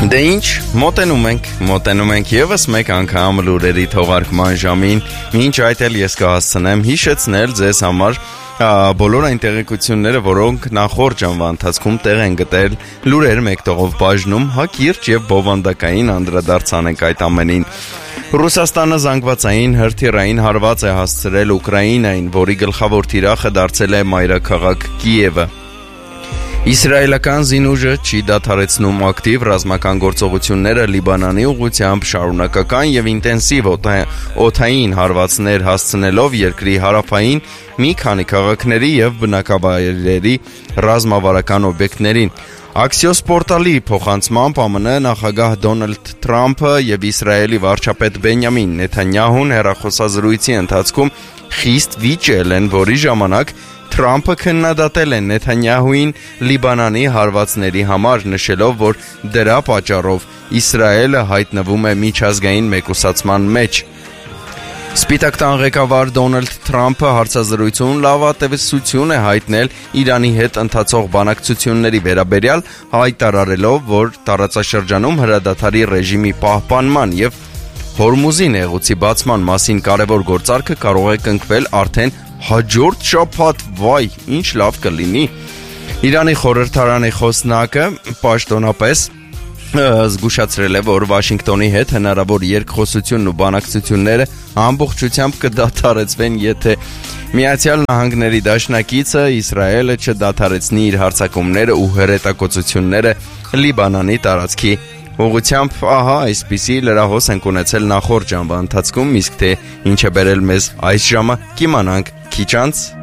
Դե ինչ, մոտենում ենք եւս մեկ անգամ լուրերի թողարկման ժամին, մինչ այդ էլ ես կհասցնեմ հիշեցնել ձեզ համար բոլոր այն տեղեկությունները, որոնք նախորդ ժամվա ընթացքում տեղ են գտել լուրեր մեկ տողով բաժնում, հակիրճ եւ բովանդակային անդրադարձանենք այդ ամենին։ Ռուսաստանը զանգվածային հրթիռային հարված է հասցրել Ուկրաինային, որի գլխավոր թիրախը դարձել է մայրաքաղաք Կիևը։ Իսրայելական զինուժը չի դադարեցնում ակտիվ ռազմական գործողությունները Լիբանանի ուղղությամբ, շարունակական եւ ինտենսիվ օդային հարվածներ հասցնելով երկրի հարավային մի քանի քաղաքների եւ բնակավայրերի ռազմավարական օբյեկտներին։ Axios Portal-ի փոխանցմամբ ԱՄՆ նախագահ Դոնալդ Թրամփը եւ Իսրայելի վարչապետ Բենյամին Նեթանյահուն հեռախոսազրույցի ընթացքում խիստ վիճել են, որի ժամանակ Թրամփը քննադատել է Նեթանյահուին Լիբանանի հարվածների համար, նշելով, որ դրա պատճառով Իսրայելը հայտնվում է միջազգային մեկուսացման մեջ։ Սպիտակ տան ղեկավար Դոնալդ Թրամփը հարցազրույցում լավատեսություն է հայտնել Իրանի հետ ընթացող բանակցությունների վերաբերյալ, հայտարարելով, որ տարածաշրջանում հրադադարի ռեժիմի պահպանման եւ Հորմուզի նեղուցի բացման մասին կարևոր գործարքը կարող է կնքվել արդեն հաջորդ շաբաթ, վայ, ինչ լավ կլինի։ Իրանի խորհրդարանի խոսնակը պաշտոնապես զգուշացրել է, որ Վաշինգտոնի հետ հնարավոր երկխոսությունն ու բանակցությունները ամբողջությամբ կդադարեցվեն, եթե Միացյալ Նահանգների դաշնակիցը Իսրայելը չդադարեցնի իր հարձակումները ու հրետակոծությունները Լիբանանի տարածքի ուղղությամբ։ Ահա այսպիսի լրահոս ենք ունեցել նախորդ ժամվա ընթացքում, իսկ թե ինչ է բերել մեզ այս ժամը, կիմանանք քիչ անց։